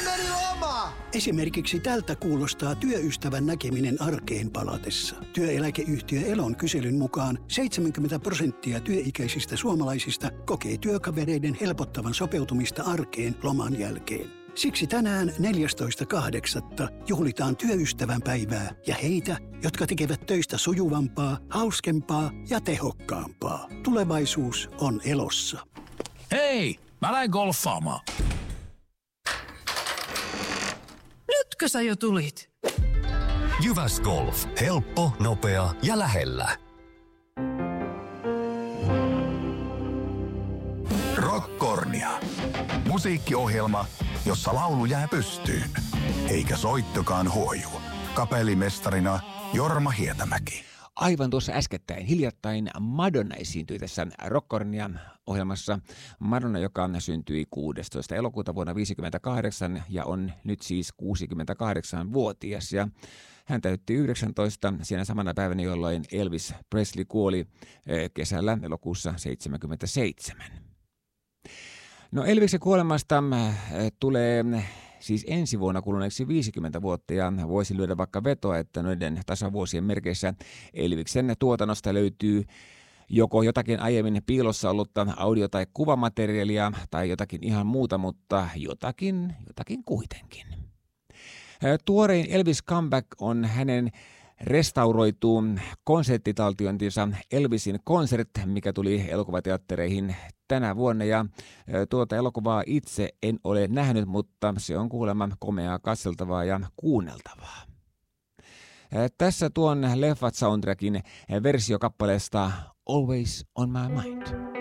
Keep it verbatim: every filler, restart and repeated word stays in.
meni loma! Esimerkiksi tältä kuulostaa työystävän näkeminen arkeen palatessa. Työeläkeyhtiö Elon kyselyn mukaan seitsemänkymmentä prosenttia työikäisistä suomalaisista kokee työkavereiden helpottavan sopeutumista arkeen loman jälkeen. Siksi tänään neljästoista kahdeksatta juhlitaan työystävän päivää ja heitä, jotka tekevät töistä sujuvampaa, hauskempaa ja tehokkaampaa. Tulevaisuus on Elossa. Hei, mä lähden golfaamaan. Nytkö sä jo tulit? Jyväs Golf. Helppo, nopea ja lähellä. Rockkornia. Musiikkiohjelma, jossa laulu jää pystyyn, eikä soittokaan huoju. Kapellimestarina Jorma Hietämäki. Aivan tuossa äskettäin hiljattain Madonna esiintyi tässä Rockkornian ohjelmassa. Madonna, joka syntyi kuudestoista elokuuta vuonna tuhatyhdeksänsataaviisikymmentäkahdeksan ja on nyt siis kuusikymmentäkahdeksanvuotias. Ja hän täytti yhdeksäntoista siinä samana päivänä, jolloin Elvis Presley kuoli kesällä elokuussa seitsemänkymmentäseitsemän. No Elviksen kuolemasta tulee siis ensi vuonna kuluneeksi viisikymmentä vuotta ja voisi lyödä vaikka vetoa, että noiden tasavuosien merkeissä Elviksen tuotannosta löytyy joko jotakin aiemmin piilossa ollutta audio- tai kuvamateriaalia tai jotakin ihan muuta, mutta jotakin, jotakin kuitenkin. Tuorein Elvis Comeback on hänen restauroitu konserttitaltiointinsa Elvisin Concert, mikä tuli elokuvateattereihin tänä vuonna. Ja tuota elokuvaa itse en ole nähnyt, mutta se on kuulemma komeaa katseltavaa ja kuunneltavaa. Tässä tuon leffat soundtrackin versio kappaleesta Always on my mind.